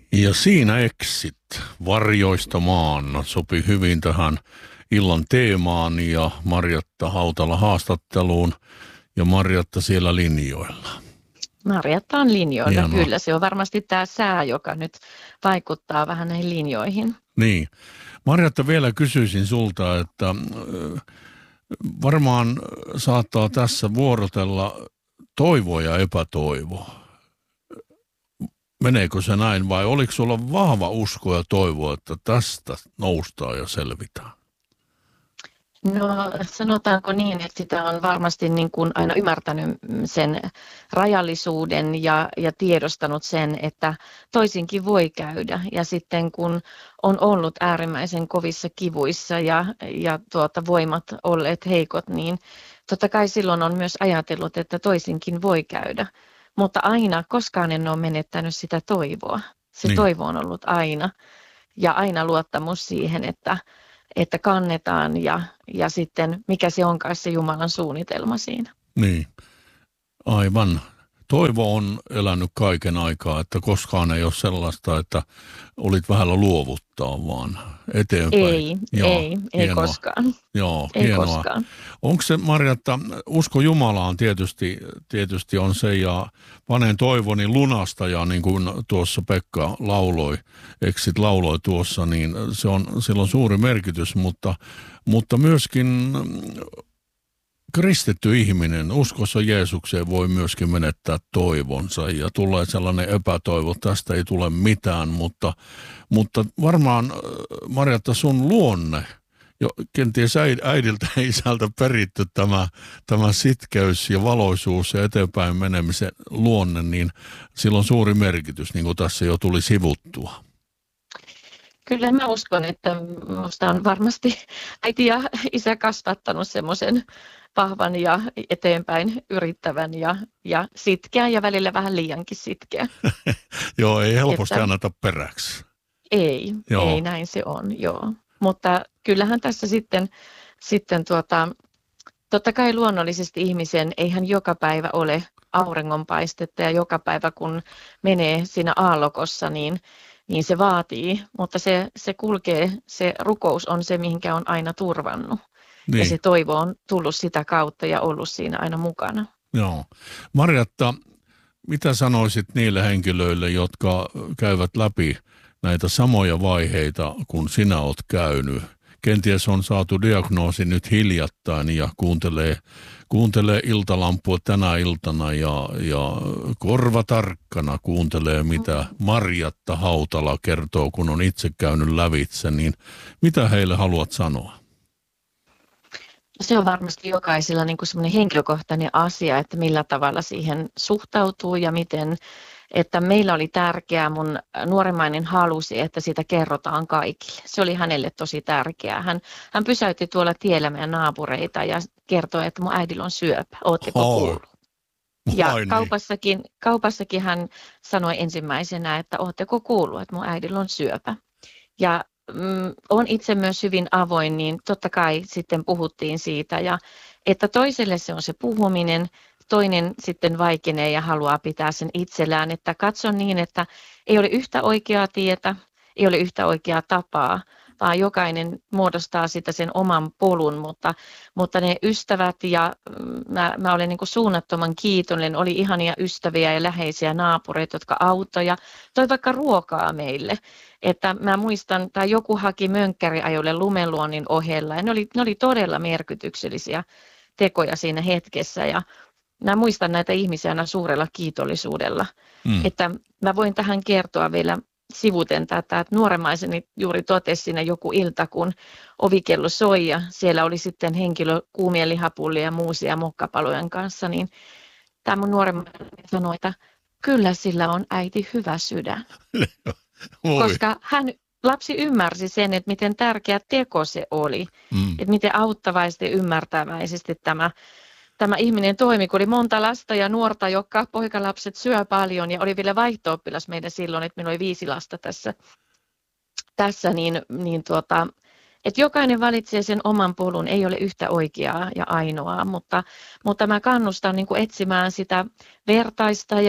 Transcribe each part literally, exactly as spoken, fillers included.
Ja siinä Exit varjoista maan sopi hyvin tähän illan teemaan ja Marjatta Hautala haastatteluun ja Marjatta siellä linjoilla. Marjatta on linjoilla, Hienoa. kyllä. Se on varmasti tämä sää, joka nyt vaikuttaa vähän näihin linjoihin. Niin. Marjatta, vielä kysyisin sulta, että varmaan saattaa tässä vuorotella toivo ja epätoivo. Meneekö se näin vai oliko sulla vahva usko ja toivo, että tästä noustaan ja selvitään? No sanotaanko niin, että sitä on varmasti niin kuin aina ymmärtänyt sen rajallisuuden ja, ja tiedostanut sen, että toisinkin voi käydä. Ja sitten kun on ollut äärimmäisen kovissa kivuissa ja, ja tuota, voimat olleet heikot, niin totta kai silloin on myös ajatellut, että toisinkin voi käydä. Mutta aina, koskaan en ole menettänyt sitä toivoa. Se Niin. toivo on ollut aina ja aina luottamus siihen, että että kannetaan ja, ja sitten mikä se onkaan se Jumalan suunnitelma siinä. Niin, aivan. Toivo on elänyt kaiken aikaa, että koskaan ei ole sellaista, että olit vähällä luovuttaa, vaan eteenpäin. Ei, Joo, ei, ei hienoa. koskaan. Joo, ei hienoa. koskaan. Onko se, Marjatta, usko Jumalaan tietysti, tietysti on se ja panen toivoni lunastaja, niin kuin tuossa Pekka lauloi, Exit lauloi tuossa, niin se on, sillä on suuri merkitys, mutta, mutta myöskin kristitty ihminen uskossa Jeesukseen voi myöskin menettää toivonsa ja tulee sellainen epätoivo, tästä ei tule mitään, mutta, mutta varmaan Marjatta sun luonne, jo kenties äidiltä ja isältä peritty tämä, tämä sitkeys ja valoisuus ja eteenpäin menemisen luonne, niin sillä on suuri merkitys, niin kuin tässä jo tuli sivuttua. Kyllä mä uskon, että minusta on varmasti äiti ja isä kasvattanut semmoisen vahvan ja eteenpäin yrittävän ja, ja sitkeän ja välillä vähän liiankin sitkeän. Joo, ei helposti että, anneta peräksi. Ei, joo. ei näin se on, joo. Mutta kyllähän tässä sitten, sitten tuota, totta kai luonnollisesti ihmisen, eihän joka päivä ole auringonpaistetta ja joka päivä kun menee siinä aallokossa, niin niin se vaatii, mutta se, se kulkee, se rukous on se, mihinkä on aina turvannut. Niin. Ja se toivo on tullut sitä kautta ja ollut siinä aina mukana. Joo. Marjatta, mitä sanoisit niille henkilöille, jotka käyvät läpi näitä samoja vaiheita, kun sinä olet käynyt? Kenties on saatu diagnoosi nyt hiljattain ja kuuntelee, kuuntelee iltalampua tänä iltana ja, ja korva tarkkana kuuntelee, mitä Marjatta Hautala kertoo, kun on itse käynyt lävitse. Niin mitä heille haluat sanoa? Se on varmasti jokaisella niin kuin semmoinen henkilökohtainen asia, että millä tavalla siihen suhtautuu ja miten. Että meillä oli tärkeää, mun nuoremmainen halusi, että siitä kerrotaan kaikille. Se oli hänelle tosi tärkeää. Hän, hän pysäytti tuolla tiellä meidän naapureita ja kertoi, että mun äidillä on syöpä. Ootteko oh. kuullut? Ja niin. kaupassakin, kaupassakin hän sanoi ensimmäisenä, että ootteko kuullut, että mun äidillä on syöpä. Ja mm, on itse myös hyvin avoin, niin totta kai sitten puhuttiin siitä. Ja että toiselle se on se puhuminen. Toinen sitten vaikenee ja haluaa pitää sen itsellään, että katson niin, että ei ole yhtä oikeaa tietä, ei ole yhtä oikeaa tapaa, vaan jokainen muodostaa sitä sen oman polun, mutta, mutta ne ystävät ja mä, mä olen niin kuin suunnattoman kiitollinen, oli ihania ystäviä ja läheisiä naapureita, jotka auttoi ja toi vaikka ruokaa meille, että mä muistan, tai joku haki mönkkäriajolle lumenluonnin ohella ja ne oli, ne oli todella merkityksellisiä tekoja siinä hetkessä ja mä muistan näitä ihmisiä aina suurella kiitollisuudella, mm. että mä voin tähän kertoa vielä sivuten tätä, että nuoremmaiseni juuri totesi siinä joku ilta, kun ovikello soi ja siellä oli sitten henkilö kuumien lihapullia ja muusia mokkapalojen kanssa, niin tämä mun nuoremmainen sanoi, että kyllä sillä on äiti hyvä sydän, koska hän lapsi ymmärsi sen, että miten tärkeä teko se oli, mm. että miten auttavaisesti ja ymmärtäväisesti tämä Tämä ihminen toimi, kun oli monta lasta ja nuorta, jotka poikalapset syö paljon ja oli vielä vaihto-oppilas meidän silloin, että minulla oli viisi lasta tässä, tässä niin, niin tuota, että jokainen valitsee sen oman polun, ei ole yhtä oikeaa ja ainoaa, mutta, mutta mä kannustan niin kuin etsimään sitä vertaista ja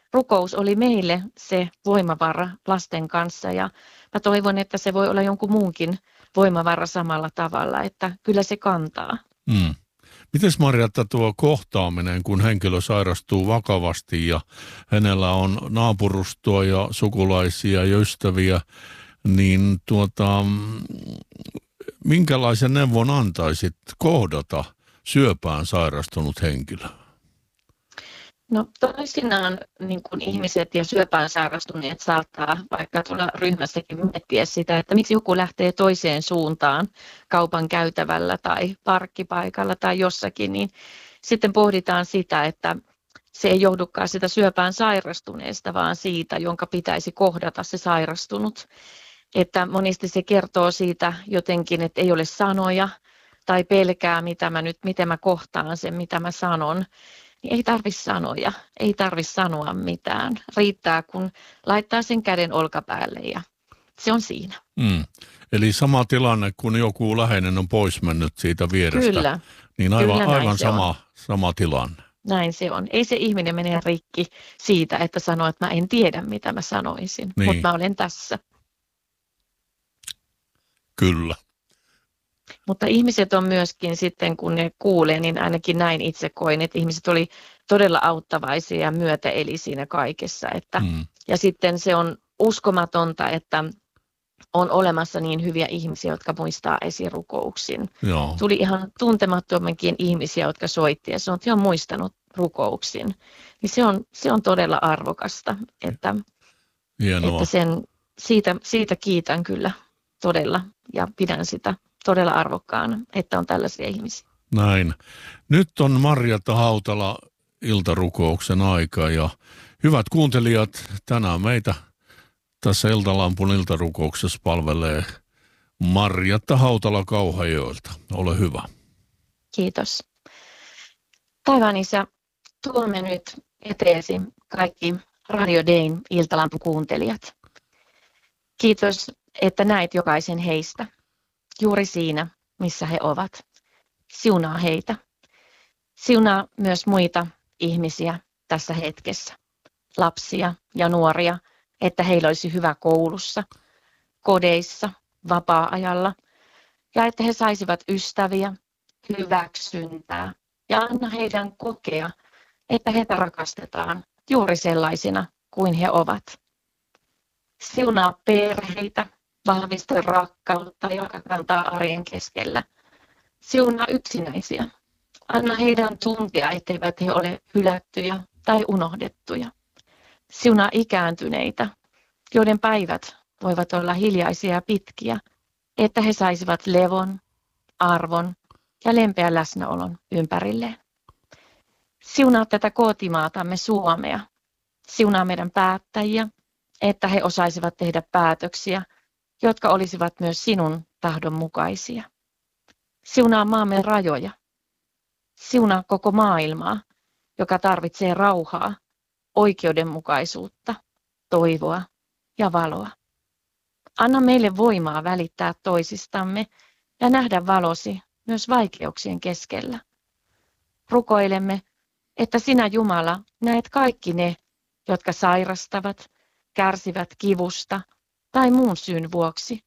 rukous oli meille se voimavara lasten kanssa ja mä toivon, että se voi olla jonkun muunkin voimavara samalla tavalla, että kyllä se kantaa. Mm. Mites Marjatta tuo kohtaaminen, kun henkilö sairastuu vakavasti ja hänellä on naapurustoa ja sukulaisia ja ystäviä, niin tuota, minkälaisen neuvon antaisit kohdata syöpään sairastunut henkilö? No toisinaan niin kuin ihmiset ja syöpään sairastuneet saattaa vaikka tuolla ryhmässäkin miettiä sitä, että miksi joku lähtee toiseen suuntaan kaupan käytävällä tai parkkipaikalla tai jossakin, niin sitten pohditaan sitä, että se ei johdukaan sitä syöpään sairastuneesta, vaan siitä, jonka pitäisi kohdata se sairastunut. Että monesti se kertoo siitä jotenkin, että ei ole sanoja tai pelkää, mitä mä nyt, miten mä kohtaan sen, mitä mä sanon. Niin ei tarvitse sanoja, ei tarvitse sanoa mitään. Riittää, kun laittaa sen käden olkapäälle ja se on siinä. Mm. Eli sama tilanne, kun joku läheinen on pois mennyt siitä vierestä. Kyllä. Niin aivan, Kyllä aivan se sama, on. sama tilanne. Näin se on. Ei se ihminen mene rikki siitä, että sanoo, että mä en tiedä, mitä mä sanoisin, Niin. mutta mä olen tässä. Kyllä. Mutta ihmiset on myöskin sitten, kun ne kuulee, niin ainakin näin itse koin, että ihmiset oli todella auttavaisia ja myötäeli siinä kaikessa. Että, Mm. ja sitten se on uskomatonta, että on olemassa niin hyviä ihmisiä, jotka muistaa esirukouksin. Joo. Tuli ihan tuntemattomankin ihmisiä, jotka soitti ja sanoi, että he on muistanut rukouksin. Niin se on, se on todella arvokasta, että, Hienoa. että sen, siitä, siitä kiitän kyllä todella ja pidän sitä todella arvokkaana, että on tällaisia ihmisiä. Näin. Nyt on Marjatta Hautala iltarukouksen aika ja hyvät kuuntelijat, tänään meitä tässä Iltalampun iltarukouksessa palvelee Marjatta Hautala Kauhajoelta. Ole hyvä. Kiitos. Taivaan Isä, tuomme nyt eteesi kaikki Radio Dayn Iltalampun kuuntelijat. Kiitos, että näet jokaisen heistä juuri siinä, missä he ovat. Siunaa heitä. Siunaa myös muita ihmisiä tässä hetkessä, lapsia ja nuoria, että heillä olisi hyvä koulussa, kodeissa, vapaa-ajalla ja että he saisivat ystäviä, hyväksyntää ja anna heidän kokea, että heitä rakastetaan juuri sellaisina kuin he ovat. Siunaa perheitä, vahvista rakkautta, joka kantaa arjen keskellä. Siunaa yksinäisiä. Anna heidän tuntea, etteivät he ole hylättyjä tai unohdettuja. Siunaa ikääntyneitä, joiden päivät voivat olla hiljaisia ja pitkiä, että he saisivat levon, arvon ja lempeän läsnäolon ympärilleen. Siunaa tätä kotimaatamme Suomea. Siunaa meidän päättäjiä, että he osaisivat tehdä päätöksiä, jotka olisivat myös sinun tahdon mukaisia. Siunaa maamme rajoja. Siunaa koko maailmaa, joka tarvitsee rauhaa, oikeudenmukaisuutta, toivoa ja valoa. Anna meille voimaa välittää toisistamme ja nähdä valosi myös vaikeuksien keskellä. Rukoilemme, että sinä Jumala näet kaikki ne, jotka sairastavat, kärsivät kivusta tai muun syyn vuoksi.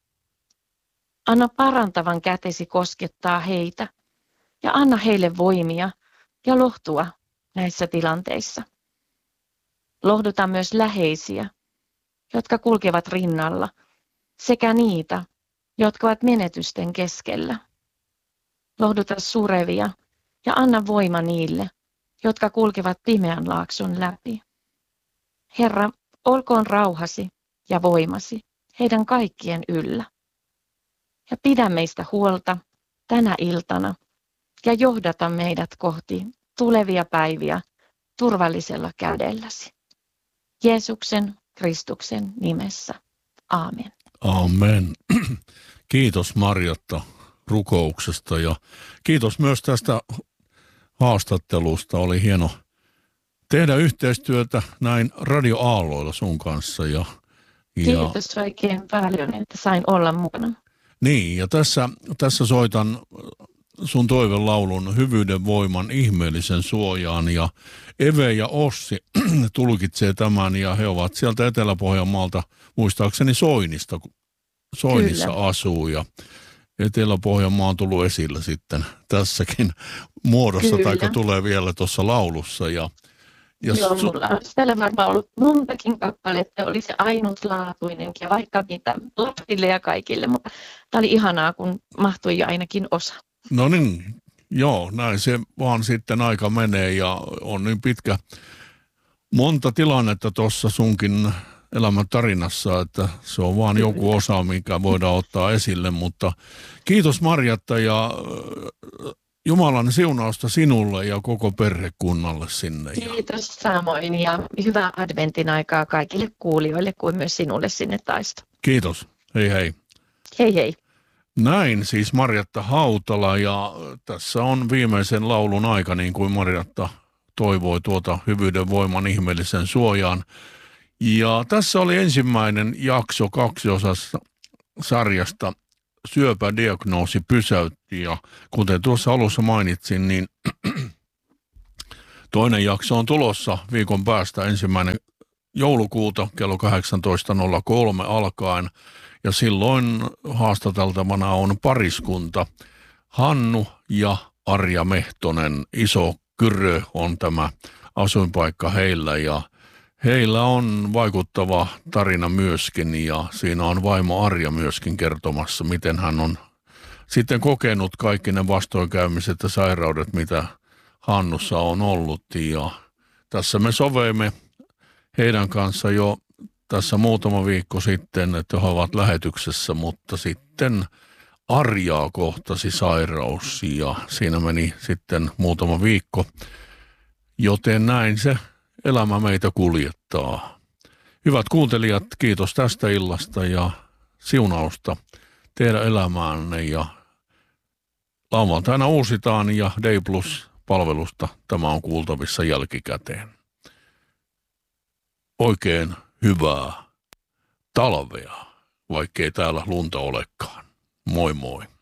Anna parantavan kätesi koskettaa heitä ja anna heille voimia ja lohtua näissä tilanteissa. Lohduta myös läheisiä, jotka kulkevat rinnalla, sekä niitä, jotka ovat menetysten keskellä. Lohduta surevia ja anna voima niille, jotka kulkevat pimeän laakson läpi. Herra, olkoon rauhasi ja voimasi heidän kaikkien yllä. Ja pidä meistä huolta tänä iltana ja johdata meidät kohti tulevia päiviä turvallisella kädelläsi. Jeesuksen Kristuksen nimessä. Aamen. Amen. Kiitos Marjatta rukouksesta ja kiitos myös tästä haastattelusta. Oli hieno tehdä yhteistyötä näin radioaalloilla sun kanssa. Ja, ja Kiitos oikein paljon, että sain olla mukana. Niin, ja tässä, tässä soitan sun toivelaulun Hyvyyden voiman ihmeellisen suojaan ja Eve ja Ossi tulkitsee tämän ja he ovat sieltä Etelä-Pohjanmaalta muistaakseni Soinista, Soinissa Kyllä. asuu ja Etelä-Pohjanmaa on tullut esillä sitten tässäkin muodossa, tai tulee vielä tuossa laulussa. Ja, ja Joo, su- mulla on siellä varmaan ollut montakin kappaletta, oli se ainutlaatuinen ja vaikka mitä lapsille ja kaikille, mutta tämä oli ihanaa, kun mahtui jo ainakin osa. No niin, joo, näin se vaan sitten aika menee ja on niin pitkä monta tilannetta tuossa sunkin elämän tarinassa, että se on vaan joku osa, mikä voidaan ottaa esille, mutta kiitos Marjatta ja Jumalan siunausta sinulle ja koko perhekunnalle sinne. Kiitos samoin ja hyvää adventin aikaa kaikille kuulijoille kuin myös sinulle sinne Taisto. Kiitos, hei hei. Hei hei. Näin siis Marjatta Hautala ja tässä on viimeisen laulun aika niin kuin Marjatta toivoi tuota Hyvyyden voiman ihmeellisen suojaan. Ja tässä oli ensimmäinen jakso kaksiosassa sarjasta Syöpädiagnoosi pysäytti ja kuten tuossa alussa mainitsin, niin toinen jakso on tulossa viikon päästä ensimmäinen joulukuuta kello kahdeksantoista nolla kolme alkaen ja silloin haastateltavana on pariskunta Hannu ja Arja Mehtonen. Iso Kyrö on tämä asuinpaikka heillä ja heillä on vaikuttava tarina myöskin ja siinä on vaimo Arja myöskin kertomassa, miten hän on sitten kokenut kaikki ne vastoinkäymiset ja sairaudet, mitä Hannussa on ollut. Ja tässä me soveimme heidän kanssa jo tässä muutama viikko sitten, että he ovat lähetyksessä, mutta sitten Arjaa kohtasi sairaus ja siinä meni sitten muutama viikko, joten näin se elämä meitä kuljettaa. Hyvät kuuntelijat, kiitos tästä illasta ja siunausta teidän elämäänne ja lauantaina uusitaan ja Day Plus-palvelusta tämä on kuultavissa jälkikäteen. Oikein hyvää talvea, vaikkei täällä lunta olekaan. Moi moi.